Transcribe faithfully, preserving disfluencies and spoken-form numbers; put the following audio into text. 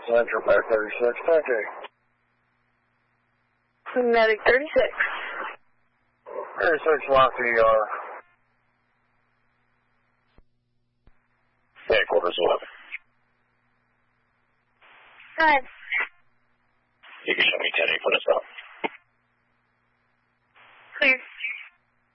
Central Medic thirty-six, thank you. Medic thirty-six. thirty-six, lock E R. Headquarters eleven. Hi. You can show me ten eight for this up. Clear.